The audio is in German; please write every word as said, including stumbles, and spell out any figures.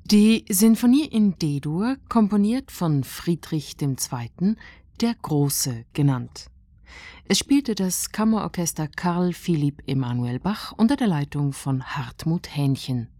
Die Sinfonie in D-Dur, komponiert von Friedrich der Zweite., der Große genannt. Es spielte das Kammerorchester Carl Philipp Emanuel Bach unter der Leitung von Hartmut Hähnchen.